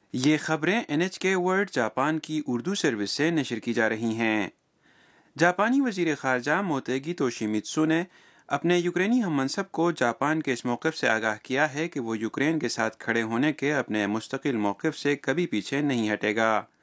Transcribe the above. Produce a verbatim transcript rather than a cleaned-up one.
ये खबरें N H के वर्ल्ड जापान की उर्दू सर्विस से नशर की जा रही हैं। जापानी वजीर खारजा मोतेगी तोशिमित्सु ने अपने यूक्रेनी हम मनसब को जापान के इस मौक़िफ़ से आगाह किया है कि वो यूक्रेन के साथ खड़े होने के अपने मुस्तकिल मौक़िफ़ से कभी पीछे नहीं हटेगा।